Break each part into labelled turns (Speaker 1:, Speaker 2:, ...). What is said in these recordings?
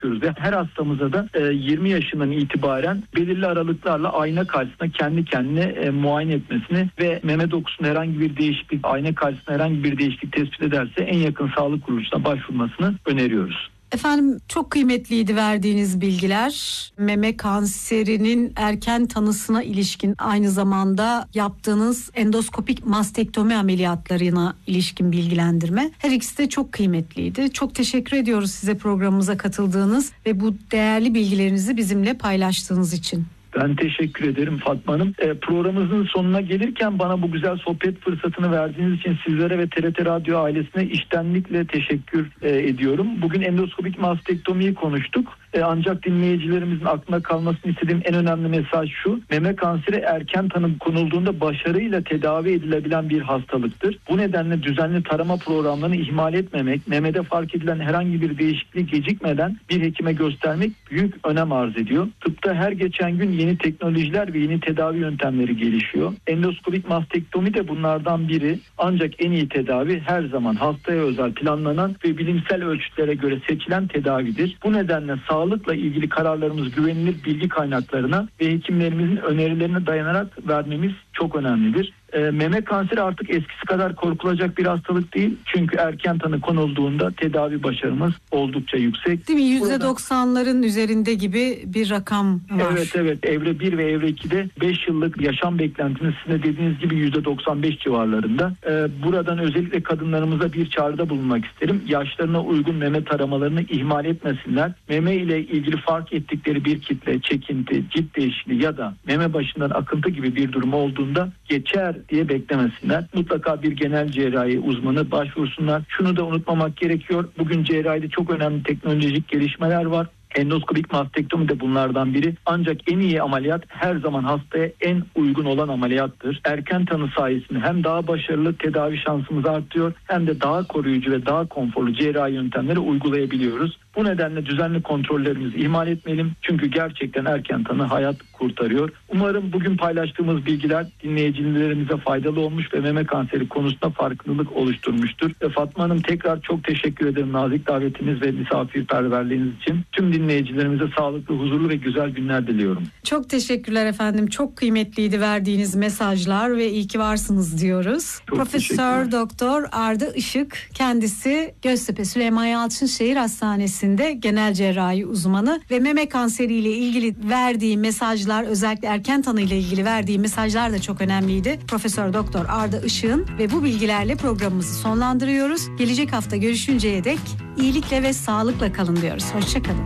Speaker 1: yapıyoruz ve her hastamıza da 20 yaşından itibaren belirli aralıklarla ayna karşısında kendi kendine muayene etmesini ve meme dokusunda herhangi bir değişiklik, ayna karşısında herhangi bir değişiklik tespit ederse en yakın sağlık kuruluşuna başvurmasını öneriyoruz.
Speaker 2: Efendim, çok kıymetliydi verdiğiniz bilgiler. Meme kanserinin erken tanısına ilişkin, aynı zamanda yaptığınız endoskopik mastektomi ameliyatlarına ilişkin bilgilendirme. Her ikisi de çok kıymetliydi. Çok teşekkür ediyoruz size programımıza katıldığınız ve bu değerli bilgilerinizi bizimle paylaştığınız için.
Speaker 1: Ben teşekkür ederim Fatma Hanım. Programımızın sonuna gelirken bana bu güzel sohbet fırsatını verdiğiniz için sizlere ve TRT Radyo ailesine içtenlikle teşekkür ediyorum. Bugün endoskopik mastektomiyi konuştuk. Ancak dinleyicilerimizin aklına kalmasını istediğim en önemli mesaj şu: meme kanseri erken tanı konulduğunda başarıyla tedavi edilebilen bir hastalıktır. Bu nedenle düzenli tarama programlarını ihmal etmemek, memede fark edilen herhangi bir değişiklik gecikmeden bir hekime göstermek büyük önem arz ediyor. Tıpta her geçen gün yeni teknolojiler ve yeni tedavi yöntemleri gelişiyor. Endoskopik mastektomi de bunlardan biri. Ancak en iyi tedavi her zaman hastaya özel planlanan ve bilimsel ölçütlere göre seçilen tedavidir. Bu nedenle sağlıkla ilgili kararlarımız güvenilir bilgi kaynaklarına ve hekimlerimizin önerilerine dayanarak vermemiz çok önemlidir. Meme kanseri artık eskisi kadar korkulacak bir hastalık değil. Çünkü erken tanı konulduğunda tedavi başarımız oldukça yüksek.
Speaker 2: Değil mi? %90'ların üzerinde gibi bir rakam var.
Speaker 1: Evet. Evre 1 ve evre 2'de 5 yıllık yaşam beklentimiz sizin de dediğiniz gibi %95 civarlarında. Buradan özellikle kadınlarımıza bir çağrıda bulunmak isterim. Yaşlarına uygun meme taramalarını ihmal etmesinler. Meme ile ilgili fark ettikleri bir kitle, çekinti, cilt değişikliği ya da meme başından akıntı gibi bir durum olduğunda geçer diye beklemesinler. Mutlaka bir genel cerrahi uzmanı başvursunlar. Şunu da unutmamak gerekiyor: bugün cerrahide çok önemli teknolojik gelişmeler var. Endoskopik mastektomi de bunlardan biri. Ancak en iyi ameliyat her zaman hastaya en uygun olan ameliyattır. Erken tanı sayesinde hem daha başarılı tedavi şansımız artıyor, hem de daha koruyucu ve daha konforlu cerrahi yöntemleri uygulayabiliyoruz. Bu nedenle düzenli kontrollerimizi ihmal etmeyelim. Çünkü gerçekten erken tanı hayat kurtarıyor. Umarım bugün paylaştığımız bilgiler dinleyicilerimize faydalı olmuş ve meme kanseri konusunda farkındalık oluşturmuştur. Fatma Hanım, tekrar çok teşekkür ederim nazik davetiniz ve misafirperverliğiniz için. Tüm dinleyicilerimize sağlıklı, huzurlu ve güzel günler diliyorum.
Speaker 2: Çok teşekkürler efendim. Çok kıymetliydi verdiğiniz mesajlar ve iyi ki varsınız diyoruz. Profesör Doktor Arda Işık, kendisi Göztepe Süleyman Yalçınşehir Hastanesi genel cerrahi uzmanı ve meme kanseriyle ilgili verdiği mesajlar, özellikle erken tanı ile ilgili verdiği mesajlar da çok önemliydi. Profesör Doktor Arda Işık'ın ve bu bilgilerle programımızı sonlandırıyoruz. Gelecek hafta görüşünceye dek iyilikle ve sağlıkla kalın diyoruz. Hoşçakalın.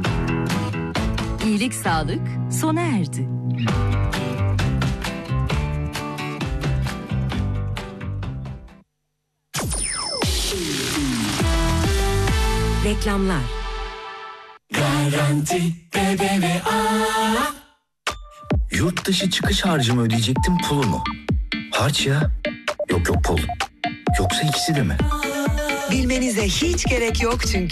Speaker 3: İyilik sağlık sona erdi. Reklamlar.
Speaker 4: Garanti BBVA.
Speaker 5: Yurt dışı çıkış harcımı ödeyecektim, pulumu. Harç ya. Yok pul. Yoksa ikisi de mi?
Speaker 6: Bilmenize hiç gerek yok çünkü